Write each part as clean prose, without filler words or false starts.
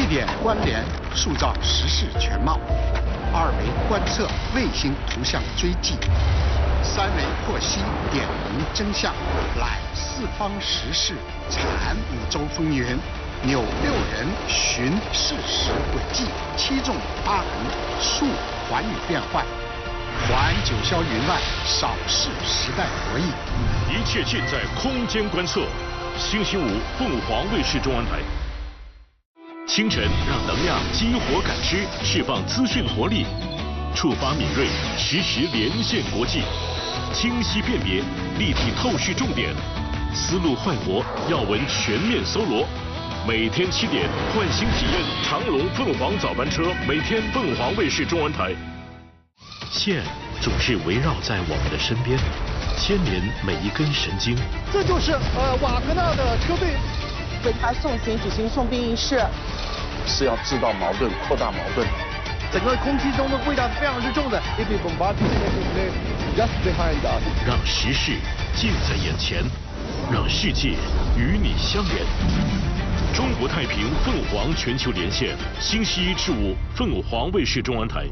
点关联，塑造时事全貌；2维观测卫星图像追迹；3维获悉点明真相，览四方时事，产五洲风云，纽6人寻事实轨迹，7纵8横，述寰宇变幻，还九霄云外，扫视时代博弈。 一切尽在空间观测。星期5，凤凰卫视中文台。清晨让能量激活感知，释放资讯活力，触发敏锐，实时连线国际，清晰辨别，立体透视重点，思路快活，要闻全面搜罗。每天7点，唤醒体验长龙凤凰早班车，每天凤凰卫视中文台。线总是围绕在我们的身边，牵连每一根神经。 这就是瓦格纳的车队为他送行举行送殡仪式， 是要制造矛盾，扩大矛盾。 整个空气中的味道是非常之重的。 让时事近在眼前，让世界与你相连。中国太平凤凰全球连线，星期1至5，凤凰卫视中文台。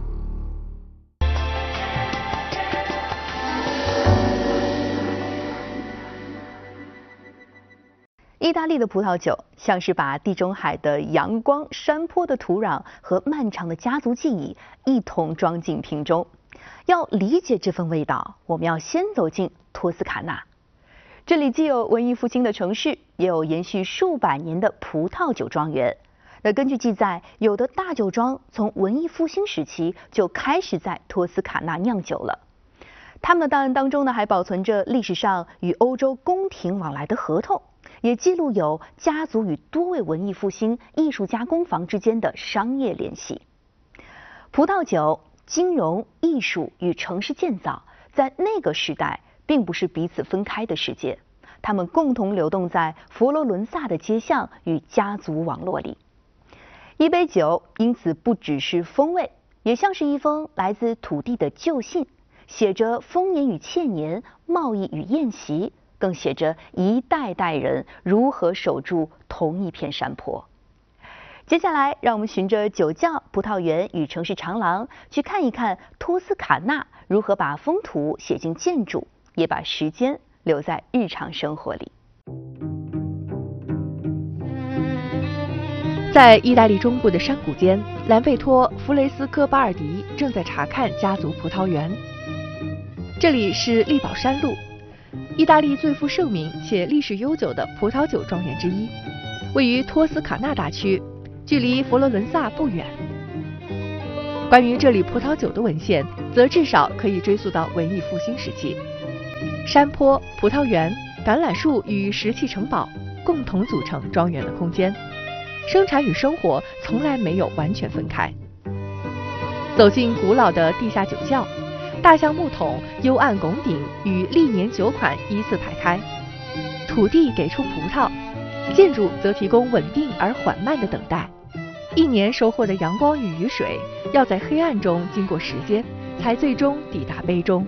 意大利的葡萄酒像是把地中海的阳光、山坡的土壤和漫长的家族记忆一同装进瓶中。要理解这份味道，我们要先走进托斯卡纳。这里既有文艺复兴的城市，也有延续数百年的葡萄酒庄园。那根据记载，有的大酒庄从文艺复兴时期就开始在托斯卡纳酿酒了。他们的档案当中呢，还保存着历史上与欧洲宫廷往来的合同，也记录有家族与多位文艺复兴艺术加工坊之间的商业联系。葡萄酒、金融、艺术与城市建造，在那个时代并不是彼此分开的世界，它们共同流动在佛罗伦萨的街巷与家族网络里。一杯酒因此不只是风味，也像是一封来自土地的旧信，写着丰年与欠年、贸易与宴席，更写着一代代人如何守住同一片山坡。接下来，让我们循着酒窖、葡萄园与城市长廊，去看一看托斯卡纳如何把风土写进建筑，也把时间留在日常生活里。 在意大利中部的山谷间，兰贝托·弗雷斯科巴尔迪正在查看家族葡萄园。这里是利堡山路，意大利最负盛名且历史悠久的葡萄酒庄园之一，位于托斯卡纳大区，距离佛罗伦萨不远。关于这里葡萄酒的文献，则至少可以追溯到文艺复兴时期。山坡、葡萄园、橄榄树与石器城堡共同组成庄园的空间，生产与生活从来没有完全分开。走进古老的地下酒窖，大橡木桶、幽暗拱顶与历年酒款依次排开。土地给出葡萄，建筑则提供稳定而缓慢的等待。一年收获的阳光与雨水，要在黑暗中经过时间，才最终抵达杯中。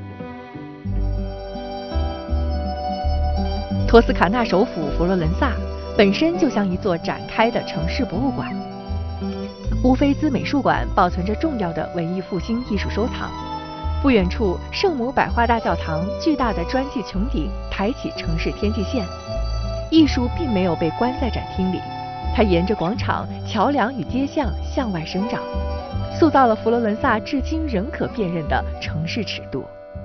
托斯卡纳首府佛罗伦萨本身就像一座展开的城市博物馆。乌菲兹美术馆保存着重要的文艺复兴艺术收藏。不远处，圣母百花大教堂巨大的砖砌穹顶抬起城市天际线。艺术并没有被关在展厅里，它沿着广场、桥梁与街巷向外生长，塑造了佛罗伦萨至今仍可辨认的城市尺度。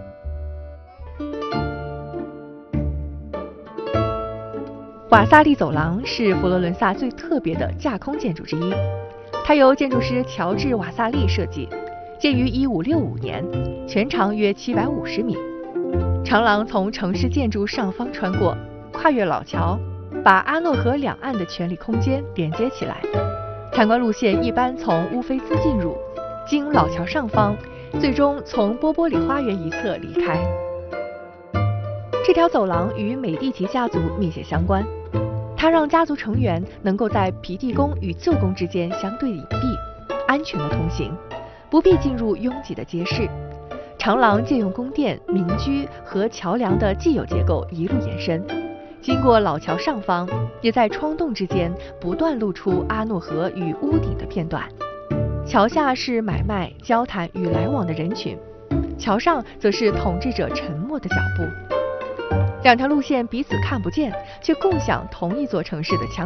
瓦萨利走廊是佛罗伦萨最特别的架空建筑之一，它由建筑师乔治·瓦萨利设计，建于1565年，全长约750米。长廊从城市建筑上方穿过，跨越老桥，把阿诺河两岸的权力空间连接起来。参观路线一般从乌菲兹进入，经老桥上方，最终从波波里花园一侧离开。这条走廊与美第奇家族密切相关，它让家族成员能够在皮蒂宫与旧宫之间相对隐蔽，安全的通行，不必进入拥挤的街市。长廊借用宫殿、民居和桥梁的既有结构一路延伸， 经过老桥上方，也在窗洞之间不断露出阿诺河与屋顶的片段。桥下是买卖、交谈与来往的人群，桥上则是统治者沉默的脚步。两条路线彼此看不见，却共享同一座城市的墙。